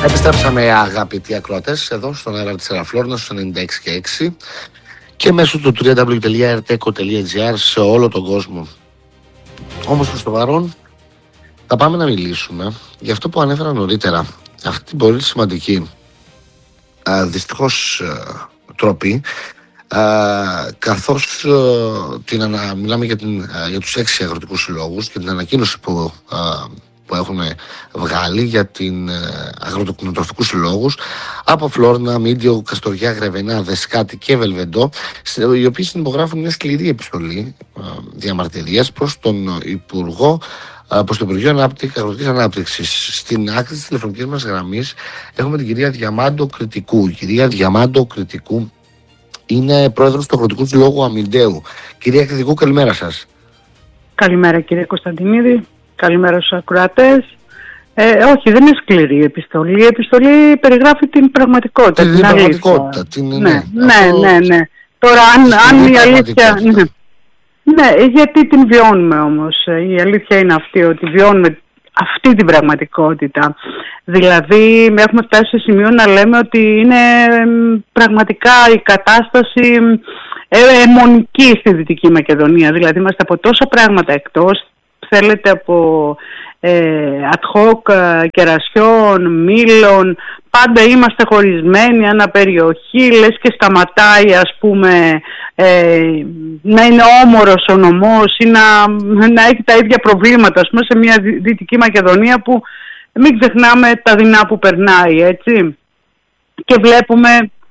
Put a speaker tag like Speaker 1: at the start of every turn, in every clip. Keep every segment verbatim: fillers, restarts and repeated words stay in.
Speaker 1: Επιστρέψαμε, αγαπητοί ακροατές, εδώ στον αέρα της Ελαφλόρνας στους ενενήντα έξι και έξι και μέσω του double-u double-u double-u τελεία ερ τέκο τελεία τζι άρ σε όλο τον κόσμο. Όμως προς το παρόν θα πάμε να μιλήσουμε για αυτό που ανέφερα νωρίτερα, αυτή την πολύ σημαντική α, δυστυχώς α, τροπή, α, καθώς α, την ανα, μιλάμε για, την, α, για τους έξι αγροτικούς συλλόγους και την ανακοίνωση που α, που έχουν βγάλει για την αγροτοκτηνοτροφικούς συλλόγους από Φλόρνα, Μίντιο, Καστοριά, Γρεβενά, Δεσκάτη και Βελβεντό, οι οποίοι συνυπογράφουν μια σκληρή επιστολή διαμαρτυρίας προς τον Υπουργό, προς το Υπουργείο Ανάπτυξης, Αγροτικής Ανάπτυξης. Στην άκρη της τηλεφωνικής μας γραμμής έχουμε την κυρία Διαμάντο Κρητικού. Η κυρία Διαμάντο Κρητικού είναι πρόεδρος του Αγροτικού Συλλόγου Αμυντέου. Κυρία Κρητικού, καλημέρα σας.
Speaker 2: Καλημέρα, κύριε Κωνσταντινίδη. Καλημέρα στους ακροατές. Ε, όχι, δεν είναι σκληρή η επιστολή. Η επιστολή περιγράφει την πραγματικότητα.
Speaker 1: Την, την πραγματικότητα. Την,
Speaker 2: ναι,
Speaker 1: ναι,
Speaker 2: ναι,
Speaker 1: αυτό...
Speaker 2: ναι, ναι. Τώρα, αν, αν η αλήθεια... Ναι. ναι, γιατί την βιώνουμε όμως. Η αλήθεια είναι αυτή, ότι βιώνουμε αυτή την πραγματικότητα. Δηλαδή, έχουμε φτάσει σε σημείο να λέμε ότι είναι πραγματικά η κατάσταση αιμονική στη Δυτική Μακεδονία. Δηλαδή, είμαστε από τόσα πράγματα εκτός. Θέλετε από ε, ad hoc κερασιών, μήλων, πάντα είμαστε χωρισμένοι ανά περιοχή, λες και σταματάει, ας πούμε, ε, να είναι όμορος ο νομός ή να, να έχει τα ίδια προβλήματα, ας πούμε, σε μια Δυτική Μακεδονία που μην ξεχνάμε τα δεινά που περνάει, έτσι. Και βλέπουμε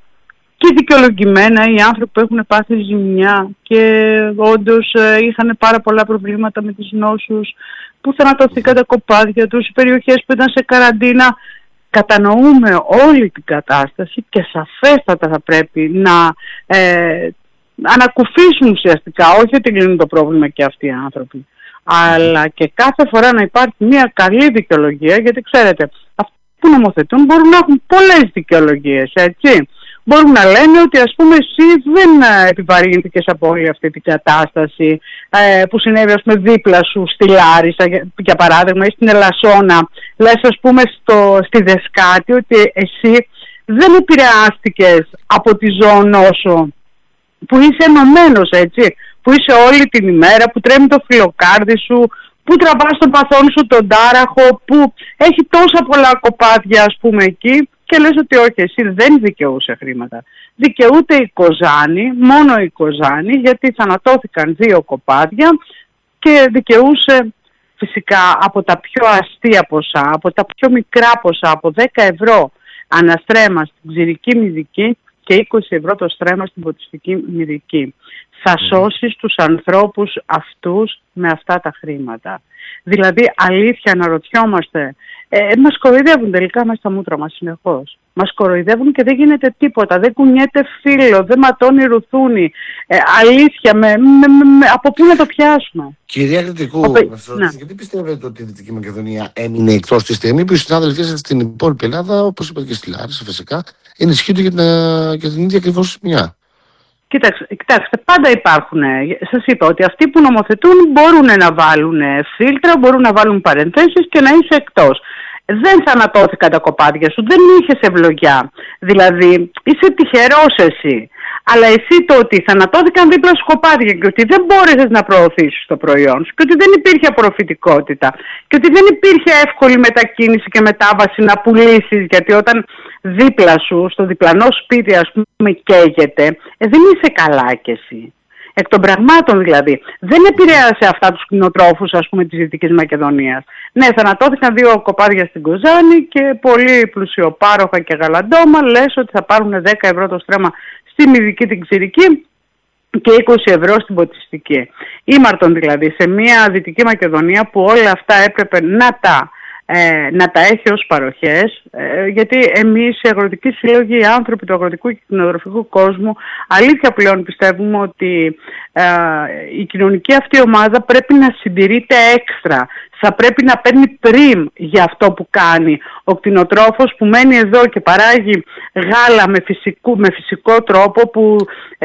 Speaker 2: και δικαιολογημένα οι άνθρωποι που έχουν πάθει ζημιά και όντως ε, είχαν πάρα πολλά προβλήματα με τις νόσους, που θανατώθηκαν τα κοπάδια τους, οι περιοχές που ήταν σε καραντίνα. Κατανοούμε όλη την κατάσταση και σαφέστατα θα πρέπει να ε, ανακουφίσουν ουσιαστικά, όχι ότι λύνουν το πρόβλημα και αυτοί οι άνθρωποι, αλλά και κάθε φορά να υπάρχει μια καλή δικαιολογία, γιατί ξέρετε, αυτοί που νομοθετούν μπορούν να έχουν πολλές δικαιολογίες, έτσι. Μπορούν να λένε ότι, ας πούμε, εσύ δεν επιβαρύνθηκες από όλη αυτή την κατάσταση ε, που συνέβη, ας πούμε, δίπλα σου στη Λάρισα, για, για παράδειγμα, ή στην Ελασσόνα. Λες, ας πούμε, στο, στη Δεσκάτη, ότι εσύ δεν επηρεάστηκες από τη ζωονόσο, που είσαι ενωμένος, έτσι, που είσαι όλη την ημέρα, που τρέμει το φιλοκάρδι σου, που τραβάς τον παθόν σου τον τάραχο, που έχει τόσα πολλά κοπάδια, ας πούμε, εκεί. Και λες ότι όχι, εσύ δεν δικαιούσε χρήματα. Δικαιούται η Κοζάνη, μόνο η Κοζάνη, γιατί θανατώθηκαν δύο κοπάδια και δικαιούσε φυσικά από τα πιο αστεία ποσά, από τα πιο μικρά ποσά, από δέκα ευρώ αναστρέμα στην Ξηρική Μυδική και είκοσι ευρώ το στρέμμα στην Ποτιστική Μυδική. Θα σώσεις τους ανθρώπους αυτούς με αυτά τα χρήματα. Δηλαδή, αλήθεια, αναρωτιόμαστε, ε, μας κοροϊδεύουν τελικά μέσα στα μούτρα μας συνεχώς. Μας κοροϊδεύουν και δεν γίνεται τίποτα, δεν κουνιέται φύλλο, δεν ματώνει ρουθούνι. Ε, αλήθεια, με, με, με, από πού να το πιάσουμε.
Speaker 1: Κυρία Κρητικού,
Speaker 2: Οπέ...
Speaker 1: ναι. γιατί πιστεύετε ότι η Δυτική Μακεδονία έμεινε εκτός τη στιγμή που οι συνάδελφοί σας στην υπόλοιπη Ελλάδα, όπως είπατε και στη Λάρισα φυσικά, ενισχύονται για την, για την ίδια ακριβώς μια.
Speaker 2: Κοιτάξτε, κοιτάξτε, πάντα υπάρχουν, σας είπα ότι αυτοί που νομοθετούν μπορούν να βάλουν φίλτρα, μπορούν να βάλουν παρενθέσεις και να είσαι εκτός. Δεν θανατώθηκαν τα κοπάδια σου, δεν είχες ευλογιά. Δηλαδή, είσαι τυχερός εσύ. Αλλά εσύ το ότι θανατώθηκαν δίπλα σου κοπάδια και ότι δεν μπόρεσες να προωθήσεις το προϊόν σου και ότι δεν υπήρχε απορροφητικότητα και ότι δεν υπήρχε εύκολη μετακίνηση και μετάβαση να πουλήσεις, γιατί όταν δίπλα σου, στο διπλανό σπίτι, ας πούμε, καίγεται, ε, δεν είσαι καλά κι εσύ. Εκ των πραγμάτων δηλαδή. Δεν επηρέασε αυτά τους κτηνοτρόφους, ας πούμε, της Δυτικής Μακεδονίας. Ναι, θανατώθηκαν δύο κοπάδια στην Κοζάνη και πολύ πλουσιοπάροχα και γαλαντόμα λες ότι θα πάρουν δέκα ευρώ το στρέμμα στη Μυδική την Ξηρική και είκοσι ευρώ στην Ποτιστική. Ήμαρτον δηλαδή σε μια Δυτική Μακεδονία που όλα αυτά έπρεπε να τα, ε, να τα έχει ως παροχές, ε, γιατί εμείς οι αγροτικοί σύλλογοι, οι άνθρωποι του αγροτικού και κτηνοτροφικού κόσμου, αλήθεια πλέον πιστεύουμε ότι ε, η κοινωνική αυτή ομάδα πρέπει να συντηρείται έξτρα. Θα πρέπει να παίρνει πριμ για αυτό που κάνει. Ο κτηνοτρόφος που μένει εδώ και παράγει γάλα με φυσικό, με φυσικό τρόπο, που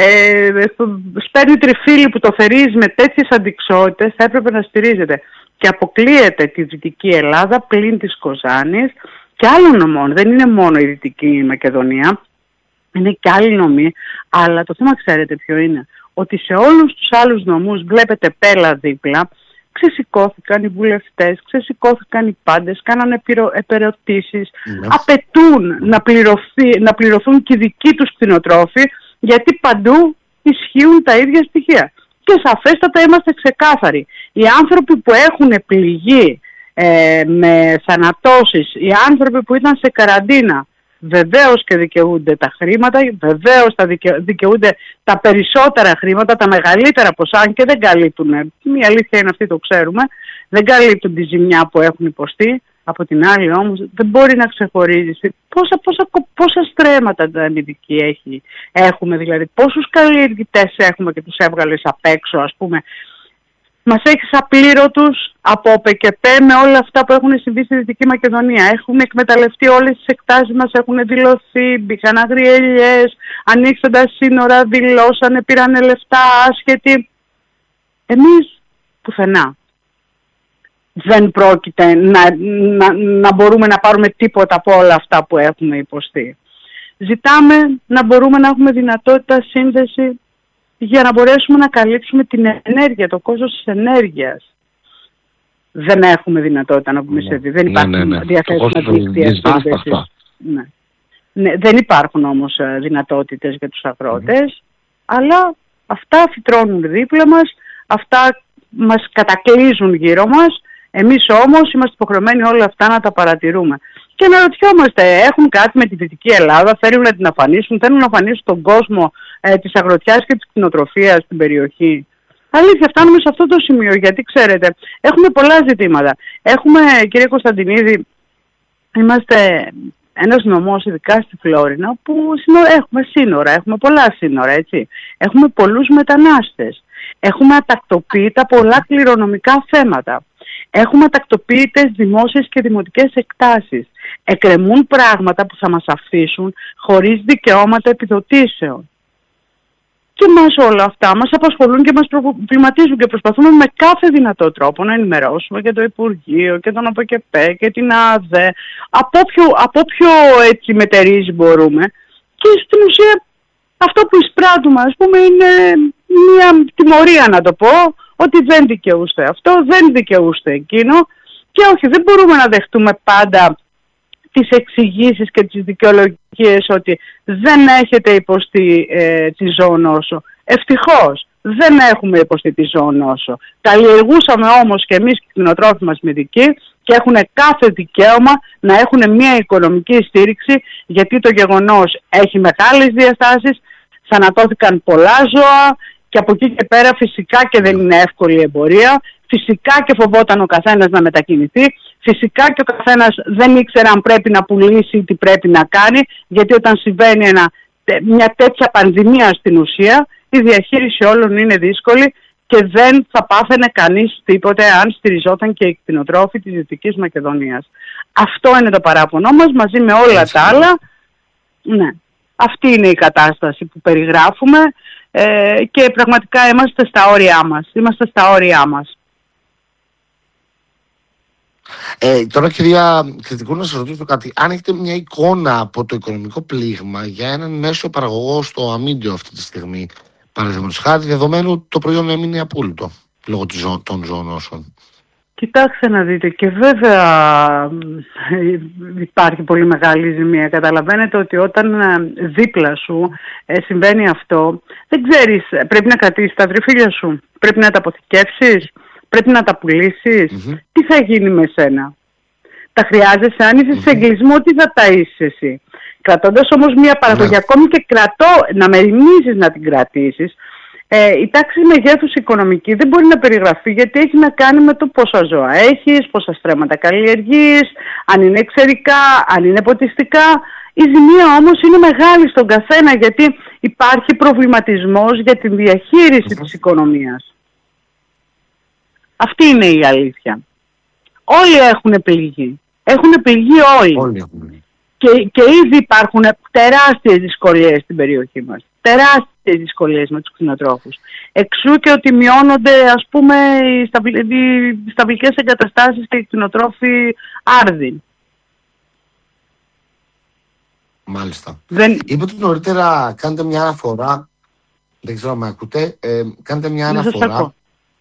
Speaker 2: ε, σπέρνει τριφύλι που το θερίζει με τέτοιες αντιξότητες, θα έπρεπε να στηρίζεται. Και αποκλείεται τη Δυτική Ελλάδα πλην της Κοζάνης και άλλων νομών. Δεν είναι μόνο η Δυτική Μακεδονία, είναι και άλλοι νομοί. Αλλά το θέμα ξέρετε ποιο είναι? Ότι σε όλους τους άλλους νομούς βλέπετε πέλα δίπλα, ξεσηκώθηκαν οι βουλευτές, ξεσηκώθηκαν οι πάντες, κάνανε επερωτήσεις, ναι. απαιτούν να, πληρωθεί, να πληρωθούν και οι δικοί τους κτηνοτρόφοι, γιατί παντού ισχύουν τα ίδια στοιχεία. Και σαφέστατα είμαστε ξεκάθαροι. Οι άνθρωποι που έχουν πληγεί ε, με θανατώσεις, οι άνθρωποι που ήταν σε καραντίνα, βεβαίως και δικαιούνται τα χρήματα, βεβαίως τα δικαι... δικαιούνται τα περισσότερα χρήματα, τα μεγαλύτερα ποσά, και δεν καλύπτουν, η αλήθεια είναι αυτή, το ξέρουμε, δεν καλύπτουν τη ζημιά που έχουν υποστεί. Από την άλλη όμως δεν μπορεί να ξεχωρίζει πόσα, πόσα, πόσα στρέμματα τα αμυντική έχει, έχουμε, δηλαδή πόσους καλλιεργητές έχουμε και τους έβγαλες απ' έξω, ας πούμε. Μας έχεις απλήρωτους από ΠΚΠ με όλα αυτά που έχουν συμβεί στη Δυτική Μακεδονία. Έχουν εκμεταλλευτεί όλες τις εκτάσεις μας, έχουν δηλωθεί, μπήκαν αγριελιές, ανοίξαν τα σύνορα, δηλώσανε, πήρανε λεφτά άσχετοι. Εμείς πουθενά δεν πρόκειται να, να, να μπορούμε να πάρουμε τίποτα από όλα αυτά που έχουμε υποστεί. Ζητάμε να μπορούμε να έχουμε δυνατότητα σύνδεση για να μπορέσουμε να καλύψουμε την ενέργεια, το κόστος της ενέργειας. Δεν έχουμε δυνατότητα να πούμε, ναι, σε δεν υπάρχουν, ναι, ναι, ναι, διαθέσιμα δίκτυα σύνδεσης. Ναι. Ναι, δεν υπάρχουν όμως δυνατότητες για τους αγρότες, mm. αλλά αυτά φυτρώνουν δίπλα μας, αυτά μας κατακλείζουν γύρω μας. Εμείς όμως είμαστε υποχρεωμένοι όλα αυτά να τα παρατηρούμε. Και να ρωτιόμαστε, έχουν κάτι με τη Δυτική Ελλάδα, θέλουν να την αφανίσουν, θέλουν να αφανίσουν τον κόσμο ε, της αγροτιάς και της κτηνοτροφίας στην περιοχή. Αλήθεια, φτάνουμε σε αυτό το σημείο, γιατί ξέρετε, έχουμε πολλά ζητήματα. Έχουμε, κύριε Κωνσταντινίδη, είμαστε ένας νομός, ειδικά στη Φλόρινα, που έχουμε σύνορα, έχουμε πολλά σύνορα, έτσι. Έχουμε πολλούς μετανάστες. Έχουμε ατακτοποίητα πολλά κληρονομικά θέματα. Έχουμε ατακτοποίητες δημόσιες και δημοτικές εκτάσεις. Εκκρεμούν πράγματα που θα μας αφήσουν χωρίς δικαιώματα επιδοτήσεων. Και μας όλα αυτά μας απασχολούν και μας προβληματίζουν και προσπαθούμε με κάθε δυνατό τρόπο να ενημερώσουμε και το Υπουργείο και τον ΟΠΕΚΕΠΕ και την ΑΔΕ από ποιο, από ποιο έτσι μετερίζει μπορούμε. Και στην ουσία αυτό που εισπράττουμε, ας πούμε, είναι μια τιμωρία, να το πω, ότι δεν δικαιούστε αυτό, δεν δικαιούστε εκείνο, και όχι, δεν μπορούμε να δεχτούμε πάντα τις εξηγήσεις και τις δικαιολογίες ότι δεν έχετε υποστεί ε, τη ζωονόσο. Ευτυχώς δεν έχουμε υποστεί τη ζωονόσο. Καλλιεργούσαμε όμως και εμείς και οι κτηνοτρόφοι μας μυδικοί και έχουν κάθε δικαίωμα να έχουν μια οικονομική στήριξη, γιατί το γεγονός έχει μεγάλες διαστάσεις, θανατώθηκαν πολλά ζώα και από εκεί και πέρα φυσικά και δεν είναι εύκολη η εμπορία. Φυσικά και φοβόταν ο καθένας να μετακινηθεί. Φυσικά και ο καθένας δεν ήξερε αν πρέπει να πουλήσει ή τι πρέπει να κάνει, γιατί όταν συμβαίνει ένα, μια τέτοια πανδημία στην ουσία, η διαχείριση όλων είναι δύσκολη και δεν θα πάθαινε κανείς τίποτε αν στηριζόταν και οι κτηνοτρόφοι της Δυτικής Μακεδονίας. Αυτό είναι το παράπονό μας, μαζί με όλα τα άλλα. Ναι. Αυτή είναι η κατάσταση που περιγράφουμε ε, και πραγματικά είμαστε στα όρια μας. Είμαστε στα όρια μας.
Speaker 1: Ε, τώρα, κυρία Κρητικού, να σας ρωτήσω κάτι. Αν έχετε μια εικόνα από το οικονομικό πλήγμα για έναν μέσο παραγωγό στο αμύντιο αυτή τη στιγμή, παραδείγματος χάρη, δεδομένου το προϊόν έμεινε απόλυτο λόγω των ζωονόσων.
Speaker 2: Κοιτάξτε να δείτε, και βέβαια υπάρχει πολύ μεγάλη ζημία. Καταλαβαίνετε ότι όταν δίπλα σου ε, συμβαίνει αυτό, δεν ξέρεις, πρέπει να κρατήσεις τα τριφύλια σου, πρέπει να τα αποθηκεύσεις, πρέπει να τα πουλήσεις. Mm-hmm. Τι θα γίνει με σένα? Τα χρειάζεσαι? Αν είσαι mm-hmm. σε εγκλισμό, τι θα ταΐσεις εσύ? Κρατώντας όμως μια παραγωγή, mm-hmm. ακόμη και κρατώ, να μεριμνήσεις να την κρατήσεις, ε, η τάξη μεγέθους οικονομική δεν μπορεί να περιγραφεί, γιατί έχει να κάνει με το πόσα ζώα έχεις, πόσα στρέμματα καλλιεργείς, αν είναι εξερικά, αν είναι ποτιστικά. Η ζημία όμως είναι μεγάλη στον καθένα, γιατί υπάρχει προβληματισμός για τη διαχείριση mm-hmm. της οικονομίας. Αυτή είναι η αλήθεια. Όλοι έχουν πληγεί. Έχουν πληγεί όλοι. όλοι έχουν. Και, και ήδη υπάρχουν τεράστιες δυσκολίες στην περιοχή μας. Τεράστιες δυσκολίες με τους κτηνοτρόφους. Εξού και ότι μειώνονται, ας πούμε, οι, σταυλ, οι σταυλικές εγκαταστάσεις και οι κτηνοτρόφοι άρδιν.
Speaker 1: Μάλιστα.
Speaker 2: Δεν...
Speaker 1: Είπατε νωρίτερα, κάντε μια αναφορά, δεν ξέρω αν με ακούτε, ε, κάντε μια αναφορά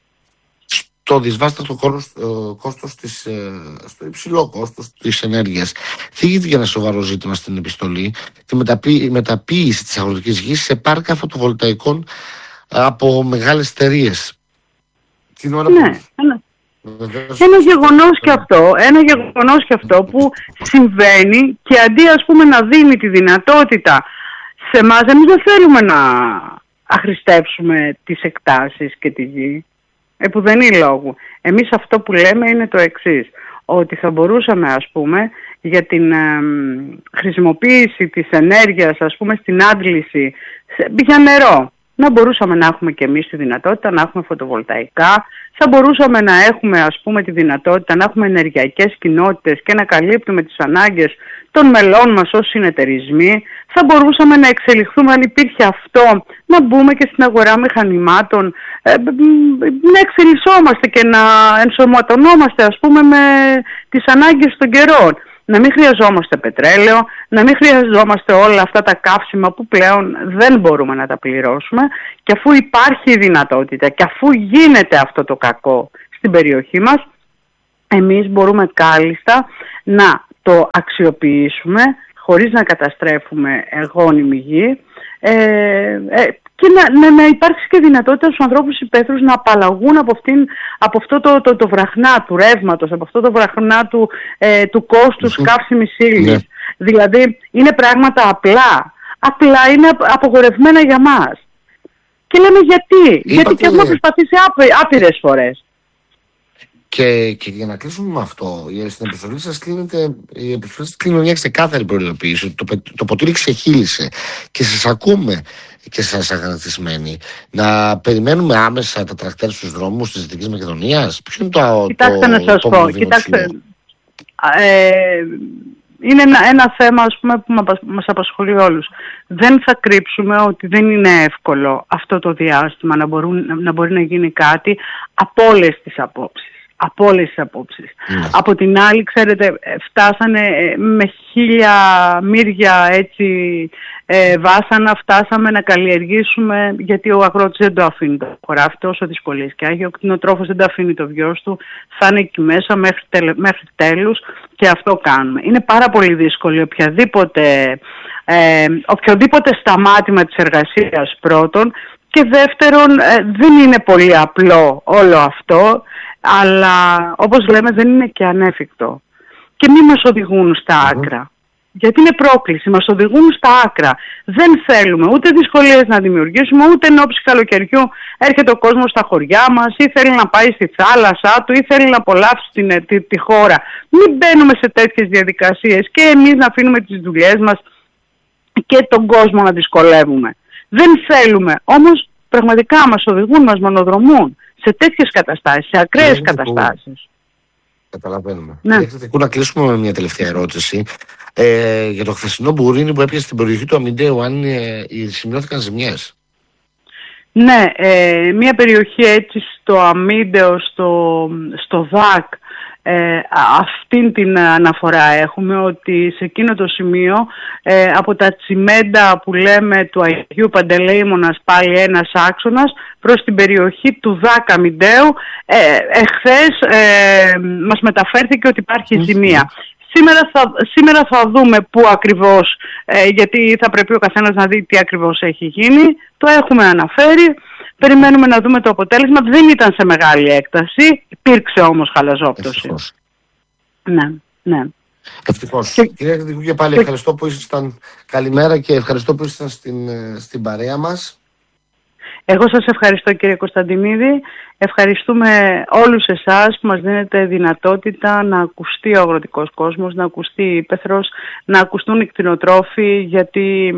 Speaker 1: στο δυσβάστατο κόστος της, ε, στο υψηλό κόστος της ενέργειας. Θίγεται για ένα σοβαρό ζήτημα στην επιστολή τη μεταποί, μεταποίηση της αγροτικής γης σε πάρκα φωτοβολταϊκών από μεγάλες εταιρείες.
Speaker 2: Ναι, ένα, ένα γεγονός και αυτό, ένα γεγονός και αυτό που συμβαίνει και αντί ας πούμε να δίνει τη δυνατότητα σε εμάς, εμείς δεν θέλουμε να αχρηστεύσουμε τις εκτάσεις και τη γη. Επουδενή λόγου. Εμείς αυτό που λέμε είναι το εξής, ότι θα μπορούσαμε ας πούμε για την ε, χρησιμοποίηση της ενέργειας ας πούμε στην άντληση για νερό, να μπορούσαμε να έχουμε και εμείς τη δυνατότητα να έχουμε φωτοβολταϊκά, θα μπορούσαμε να έχουμε ας πούμε τη δυνατότητα να έχουμε ενεργειακές κοινότητες και να καλύπτουμε τις ανάγκες των μελών μας ως συνεταιρισμοί, θα μπορούσαμε να εξελιχθούμε αν υπήρχε αυτό, να μπούμε και στην αγορά μηχανημάτων, ε, να εξελισσόμαστε και να ενσωματωνόμαστε ας πούμε με τις ανάγκες των καιρών. Να μην χρειαζόμαστε πετρέλαιο, να μην χρειαζόμαστε όλα αυτά τα καύσιμα που πλέον δεν μπορούμε να τα πληρώσουμε, και αφού υπάρχει η δυνατότητα και αφού γίνεται αυτό το κακό στην περιοχή μας, εμείς μπορούμε κάλλιστα να το αξιοποιήσουμε χωρίς να καταστρέφουμε γόνιμη γη, ε, ε, και να, να, να υπάρξει και δυνατότητα στους ανθρώπους υπαίθρους να απαλλαγούν από, αυτήν, από αυτό το, το, το βραχνά του ρεύματος, από αυτό το βραχνά του, ε, του κόστους mm-hmm. καύσιμης ύλης. Yeah. Δηλαδή είναι πράγματα απλά, απλά είναι απογορευμένα για μας. Και λέμε γιατί, Είπατε... γιατί και έχουμε προσπαθήσει άπει, άπειρες φορές.
Speaker 1: Και, και για να κλείσουμε με αυτό, στην επιστολή σας κλείνεται, η επιστολή σας κλείνει μια ξεκάθαρη προειδοποίηση. Το, το ποτήρι ξεχύλισε και σας ακούμε και σας αγανακτισμένοι να περιμένουμε άμεσα τα τρακτέρ στους δρόμους της Δυτικής Μακεδονίας. Ποιο είναι το,
Speaker 2: κοιτάξτε
Speaker 1: το,
Speaker 2: να σας
Speaker 1: το
Speaker 2: πω, κοιτάξτε, ε, είναι ένα, ένα θέμα ας πούμε, που μας απασχολεί όλους. Δεν θα κρύψουμε ότι δεν είναι εύκολο αυτό το διάστημα να, μπορούν, να μπορεί να γίνει κάτι από όλες τις απόψεις. Από όλες τις απόψεις. Mm. Από την άλλη, ξέρετε, φτάσανε με χίλια μύρια έτσι ε, βάσανα, φτάσαμε να καλλιεργήσουμε, γιατί ο αγρότης δεν το αφήνει το χωράφι, όσο δυσκολίες και άγιο, ο κτηνοτρόφος δεν το αφήνει το βιός του, θα είναι εκεί μέσα μέχρι, τελε, μέχρι τέλους, και αυτό κάνουμε. Είναι πάρα πολύ δύσκολο οποιαδήποτε, ε, οποιοδήποτε σταμάτημα της εργασίας πρώτον, και δεύτερον ε, δεν είναι πολύ απλό όλο αυτό, αλλά όπως λέμε δεν είναι και ανέφικτο. Και μη μας οδηγούν στα mm-hmm. άκρα. Γιατί είναι πρόκληση, μας οδηγούν στα άκρα. Δεν θέλουμε ούτε δυσκολίες να δημιουργήσουμε, ούτε εν ώψη καλοκαιριού έρχεται ο κόσμος στα χωριά μας ή θέλει να πάει στη θάλασσά του ή θέλει να απολαύσει την, τη, τη χώρα. Μην μπαίνουμε σε τέτοιες διαδικασίες και εμείς να αφήνουμε τις δουλειές μας και τον κόσμο να δυσκολεύουμε. Δεν θέλουμε, όμως πραγματικά μας οδηγούν, μας μονοδρομούν σε τέτοιες καταστάσεις, σε ακραίες καταστάσεις.
Speaker 1: Καταλαβαίνουμε. Ναι. Να κλείσουμε με μια τελευταία ερώτηση. Ε, για το χθεσινό μπουρίνι που έπιασε στην περιοχή του Αμυντέου, αν ε, σημειώθηκαν ζημιές.
Speaker 2: Ναι, ε, μια περιοχή έτσι στο Αμύντεο, στο, στο ΔΑΚ, ε, αυτήν την αναφορά έχουμε, ότι σε εκείνο το σημείο ε, από τα τσιμέντα που λέμε του Αγίου Παντελεήμονας πάλι ένας άξονας προς την περιοχή του ΔΑΚ Αμυντέου, ε, εχθές ε, μας μεταφέρθηκε ότι υπάρχει ζημία. Σήμερα θα, σήμερα θα δούμε πού ακριβώς, ε, γιατί θα πρέπει ο καθένας να δει τι ακριβώς έχει γίνει. Το έχουμε αναφέρει, περιμένουμε να δούμε το αποτέλεσμα. Δεν ήταν σε μεγάλη έκταση, υπήρξε όμως χαλαζόπτωση.
Speaker 1: Ευτυχώς.
Speaker 2: Ναι, ναι.
Speaker 1: Ευτυχώς. Και... Κυρία Κρητικού, και πάλι και... ευχαριστώ που ήσασταν, καλημέρα, και ευχαριστώ που ήσασταν στην, στην παρέα μας.
Speaker 2: Εγώ σας ευχαριστώ, κύριε Κωνσταντινίδη. Ευχαριστούμε όλους εσάς που μας δίνετε δυνατότητα να ακουστεί ο αγροτικός κόσμος, να ακουστεί η ύπαιθρος, να ακουστούν οι κτηνοτρόφοι, γιατί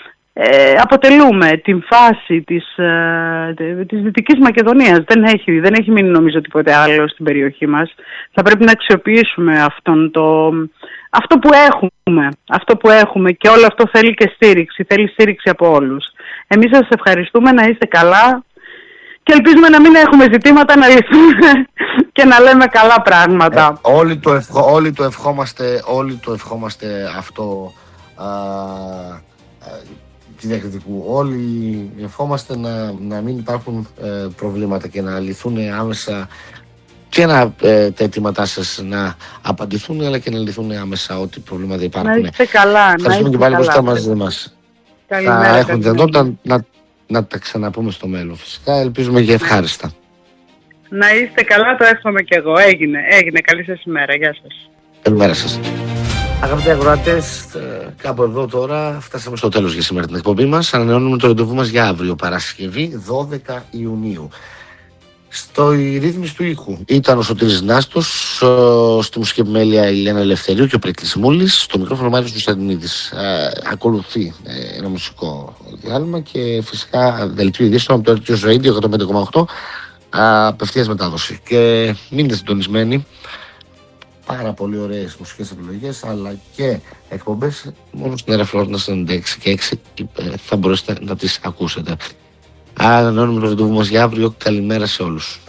Speaker 2: ε, αποτελούμε την φάση της, ε, της Δυτικής Μακεδονίας. Δεν έχει, δεν έχει μείνει νομίζω τίποτε άλλο στην περιοχή μας. Θα πρέπει να αξιοποιήσουμε αυτόν το... Αυτό που έχουμε, αυτό που έχουμε, και όλο αυτό θέλει και στήριξη, θέλει στήριξη από όλους. Εμείς σας ευχαριστούμε, να είστε καλά και ελπίζουμε να μην έχουμε ζητήματα να λυθούμε και να λέμε καλά πράγματα.
Speaker 1: Ε, όλοι, το ευχο, όλοι, το ευχόμαστε, όλοι το ευχόμαστε αυτό α, α, τη διακριτικού. Όλοι ευχόμαστε να, να μην υπάρχουν ε, προβλήματα και να λυθούν άμεσα και να, ε, τα αιτήματά σας να απαντηθούν, αλλά και να λυθούν άμεσα ό,τι προβλήματα υπάρχουν.
Speaker 2: Να είστε καλά.
Speaker 1: Ευχαριστούμε και πάλι που είστε μαζί μας. Θα έχουμε δυνατότητα να, να τα ξαναπούμε στο μέλλον. Φυσικά ελπίζουμε και ευχάριστα.
Speaker 2: Να είστε καλά, το εύχομαι κι εγώ. Έγινε, έγινε. Καλή σας ημέρα. Γεια σας.
Speaker 1: Καλημέρα σας. Αγαπητοί ακροατές, κάπου εδώ τώρα φτάσαμε στο τέλος για σήμερα την εκπομπή μας. Ανανεώνουμε το ραντεβού μας για αύριο, Παρασκευή δώδεκα Ιουνίου. Στο ρύθμιση του ήχου ήταν ο Σωτήρης Νάστος, στη μουσική επιμέλεια η Λένα Ελευθερίου και ο Περικλής Μούλης, στο μικρόφωνο Μάριος Κωνσταντινίδης. Ακολουθεί ένα μουσικό διάλειμμα και φυσικά δελτίο ειδήσεων από το Earth Radio εκατόν πέντε κόμμα οκτώ, απευθείας μετάδοση. Και μείνετε συντονισμένοι. Πάρα πολύ ωραίες μουσικές επιλογές, αλλά και εκπομπές μόνο στην Αέρα Φλόρνας ενενήντα έξι και έξι θα μπορέσετε να τις ακούσετε. Ανανεώνουμε το ραντεβού μας για αύριο. Καλημέρα σε όλους.